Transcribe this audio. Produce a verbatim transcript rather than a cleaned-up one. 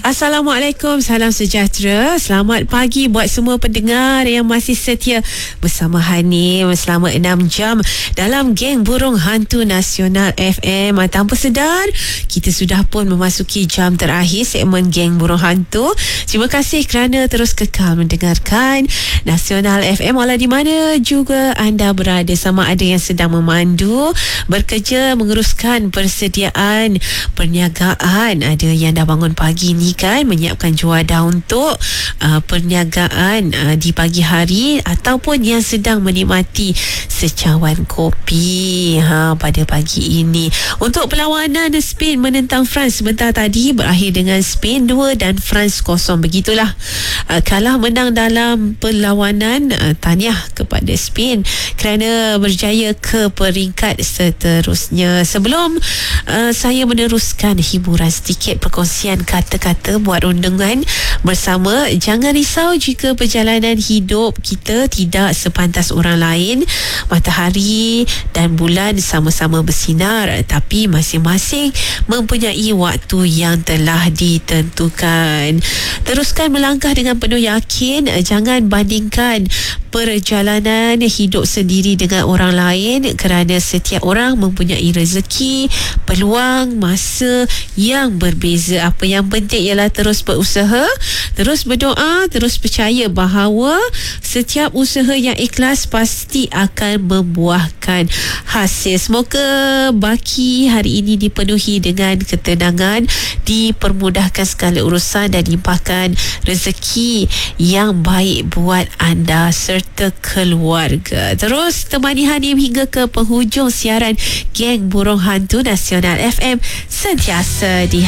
Assalamualaikum, salam sejahtera. Selamat pagi buat semua pendengar yang masih setia bersama Hanim selama enam jam dalam Geng Burung Hantu Nasional F M. Tanpa sedar, kita sudah pun memasuki jam terakhir segmen Geng Burung Hantu. Terima kasih kerana terus kekal mendengarkan Nasional F M walau di mana juga anda berada, sama ada yang sedang memandu, bekerja, menguruskan persediaan perniagaan, ada yang dah bangun pagi ni kan, menyiapkan juadah untuk uh, perniagaan uh, di pagi hari, ataupun yang sedang menikmati secawan kopi ha, pada pagi ini. Untuk perlawanan Spain menentang France sebentar tadi berakhir dengan Spain dua dan France kosong. Begitulah, uh, kalah menang dalam perlawanan. uh, tahniah kepada Spain kerana berjaya ke peringkat seterusnya. Sebelum uh, saya meneruskan hiburan sedikit, perkongsian kata-kata buat rundungan bersama. Jangan risau jika perjalanan hidup kita tidak sepantas orang lain. Matahari dan bulan sama-sama bersinar, tapi masing-masing mempunyai waktu yang telah ditentukan. Teruskan melangkah dengan penuh yakin. Jangan bandingkan perjalanan hidup sendiri dengan orang lain, kerana setiap orang mempunyai rezeki, peluang, masa yang berbeza. Apa yang penting ialah terus berusaha, terus berdoa, terus percaya bahawa setiap usaha yang ikhlas pasti akan membuahkan hasil. Semoga baki hari ini dipenuhi dengan ketenangan, dipermudahkan segala urusan dan limpahkan rezeki yang baik buat anda serta keluarga. Terus temani Hanim hingga ke penghujung siaran Geng Burung Hantu Nasional F M, sentiasa di